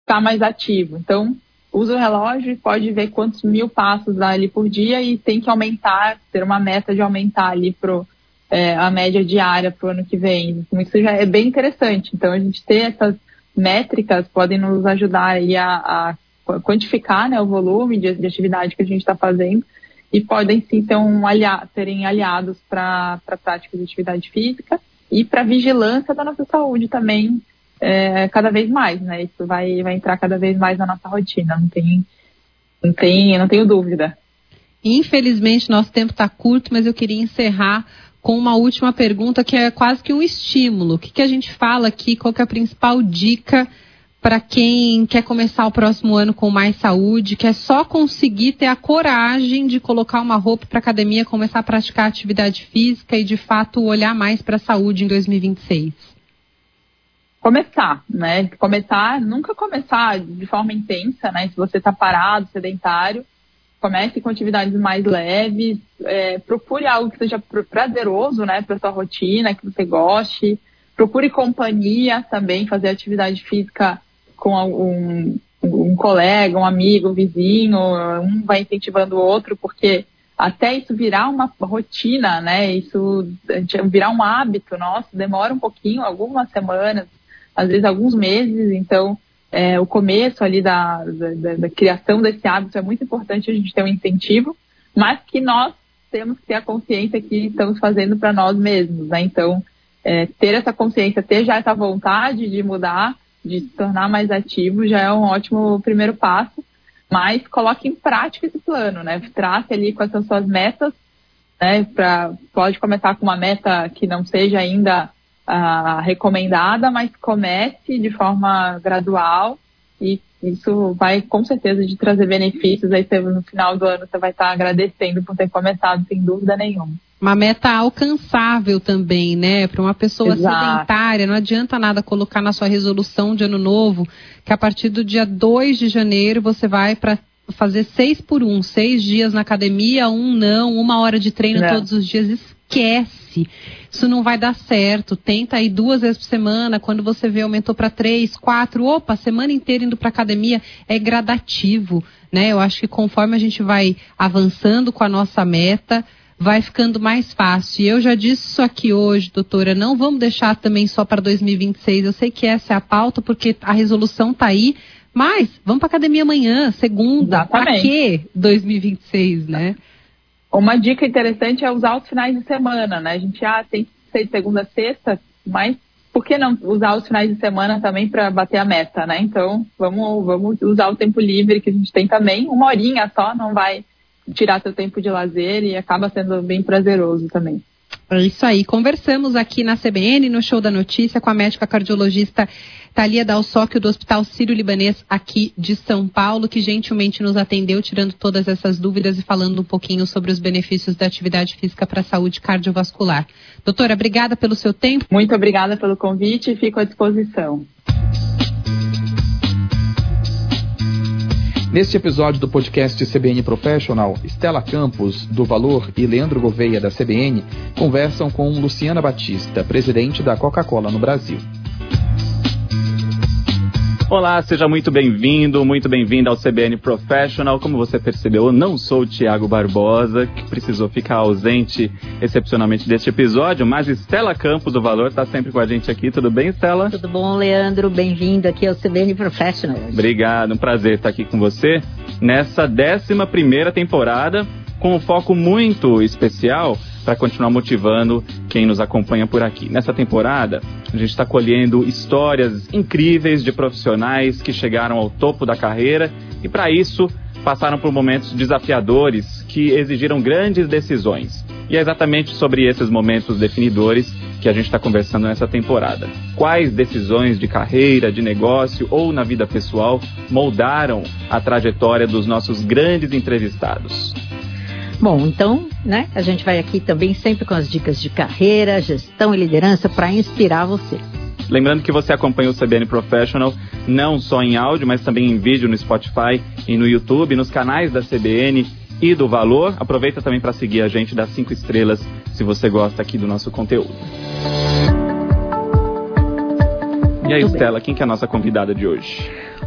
estar mais ativo. Então, usa o relógio e pode ver quantos 1000 passos dá ali por dia e tem que aumentar, ter uma meta de aumentar ali a média diária para o ano que vem. Isso já é bem interessante. Então, a gente ter essas métricas podem nos ajudar aí a quantificar, né, o volume de atividade que a gente está fazendo e podem sim serem aliados para a prática de atividade física e para a vigilância da nossa saúde também, cada vez mais, né? Isso vai entrar cada vez mais na nossa rotina, não tenho dúvida. Infelizmente, nosso tempo está curto, mas eu queria encerrar com uma última pergunta que é quase que um estímulo. O que a gente fala aqui? Qual que é a principal dica para quem quer começar o próximo ano com mais saúde, que é só conseguir ter a coragem de colocar uma roupa para academia, começar a praticar atividade física e, de fato, olhar mais para a saúde em 2026? Começar, né? Nunca começar de forma intensa, né? Se você está parado, sedentário, comece com atividades mais leves, procure algo que seja prazeroso, né, para sua rotina, que você goste. Procure companhia também, fazer atividade física com um colega, um amigo, um vizinho, um vai incentivando o outro, porque até isso virar uma rotina, né, isso virar um hábito nosso, demora um pouquinho, algumas semanas, às vezes alguns meses. Então o começo ali da criação desse hábito é muito importante a gente ter um incentivo, mas que nós temos que ter a consciência que estamos fazendo para nós mesmos, né? Então, ter essa consciência, ter já essa vontade de mudar, de se tornar mais ativo, já é um ótimo primeiro passo, mas coloque em prática esse plano, né? Trace ali quais são suas metas, né? Pode começar com uma meta que não seja ainda recomendada, mas comece de forma gradual e isso vai com certeza de trazer benefícios. Aí no final do ano você vai estar agradecendo por ter começado, sem dúvida nenhuma. Uma meta alcançável também, né? Para uma pessoa sedentária, não adianta nada colocar na sua resolução de ano novo que a partir do dia 2 de janeiro você vai para fazer 6 por 1, 6 dias na academia, 1 hora de treino todos os dias. Esquece, isso não vai dar certo. Tenta ir 2 vezes por semana, quando você vê aumentou para 3, 4, a semana inteira indo para academia. É gradativo, né? Eu acho que conforme a gente vai avançando com a nossa meta, vai ficando mais fácil. E eu já disse isso aqui hoje, doutora, não vamos deixar também só para 2026. Eu sei que essa é a pauta, porque a resolução está aí, mas vamos para academia amanhã, segunda. Para quê 2026, né? Uma dica interessante é usar os finais de semana, né? A gente tem que ser de segunda a sexta, mas por que não usar os finais de semana também para bater a meta, né? Então, vamos usar o tempo livre que a gente tem também. 1 horinha só não vai tirar seu tempo de lazer e acaba sendo bem prazeroso também. É isso aí. Conversamos aqui na CBN, no Show da Notícia, com a médica cardiologista Thalia Dalsocchio, do Hospital Sírio-Libanês aqui de São Paulo, que gentilmente nos atendeu, tirando todas essas dúvidas e falando um pouquinho sobre os benefícios da atividade física para a saúde cardiovascular. Doutora, obrigada pelo seu tempo. Muito obrigada pelo convite e fico à disposição. Neste episódio do podcast CBN Professional, Stella Campos, do Valor, e Leandro Gouveia, da CBN, conversam com Luciana Batista, presidente da Coca-Cola no Brasil. Olá, seja muito bem-vindo, muito bem-vinda ao CBN Professional. Como você percebeu, eu não sou o Tiago Barbosa, que precisou ficar ausente excepcionalmente deste episódio, mas Stella Campos, do Valor, está sempre com a gente aqui. Tudo bem, Stella? Tudo bom, Leandro? Bem-vindo aqui ao CBN Professional. Obrigado, um prazer estar aqui com você nessa 11ª temporada, com um foco muito especial para continuar motivando quem nos acompanha por aqui. Nessa temporada, a gente está colhendo histórias incríveis de profissionais que chegaram ao topo da carreira e, para isso, passaram por momentos desafiadores que exigiram grandes decisões. E é exatamente sobre esses momentos definidores que a gente está conversando nessa temporada. Quais decisões de carreira, de negócio ou na vida pessoal moldaram a trajetória dos nossos grandes entrevistados? Bom, então, né, a gente vai aqui também sempre com as dicas de carreira, gestão e liderança para inspirar você. Lembrando que você acompanha o CBN Professional não só em áudio, mas também em vídeo no Spotify e no YouTube, nos canais da CBN e do Valor. Aproveita também para seguir a gente, dá 5 estrelas se você gosta aqui do nosso conteúdo. E aí, Stella, quem que é a nossa convidada de hoje?